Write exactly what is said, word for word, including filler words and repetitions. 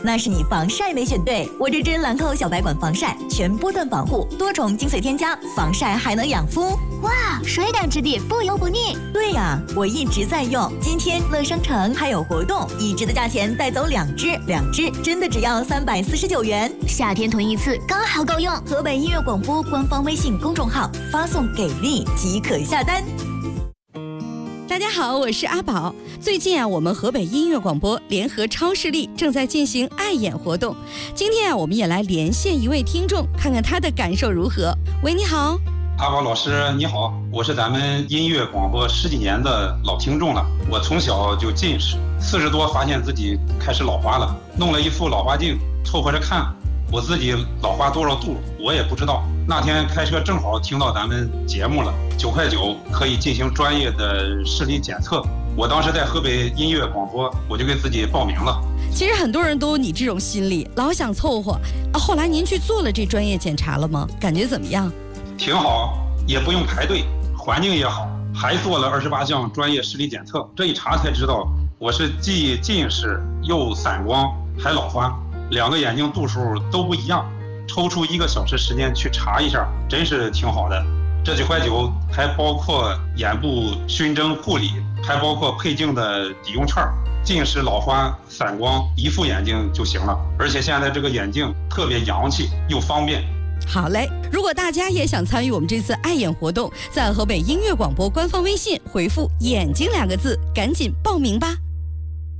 那是你防晒没选对。我这支兰蔻小白管防晒，全波段保护，多重精粹添加，防晒还能养肤。 哇，水感质地，不油不腻。 对呀，我一直在用。今天乐商城还有活动，一支的价钱带走两支，两支真的只要三百四十九元。 夏天囤一次刚好够用。 河北音乐广播官方微信公众号发送给力即可下单。 大家好，我是阿宝。最近啊，我们河北音乐广播联合超视力正在进行爱眼活动。今天啊，我们也来连线一位听众，看看他的感受如何。喂，你好。 阿宝老师你好，我是咱们音乐广播十几年的老听众了。我从小就近视，四十多发现自己开始老花了，弄了一副老花镜凑合着看。我自己老花多少度我也不知道。那天开车正好听到咱们节目了，九块九可以进行专业的视力检测。我当时在河北音乐广播，我就给自己报名了。 其实很多人都有你这种心理，老想凑合啊。后来您去做了这专业检查了吗？感觉怎么样？ 挺好，也不用排队，环境也好，还做了二十八项专业视力检测。这一查才知道，我是既近视又散光还老花，两个眼睛度数都不一样。抽出一个小时时间去查一下，真是挺好的。这九块九还包括眼部熏蒸护理，还包括配镜的抵用券，近视老花散光一副眼镜就行了。而且现在这个眼镜特别洋气又方便。 好嘞，如果大家也想参与我们这次爱眼活动，在河北音乐广播官方微信回复眼睛两个字，赶紧报名吧。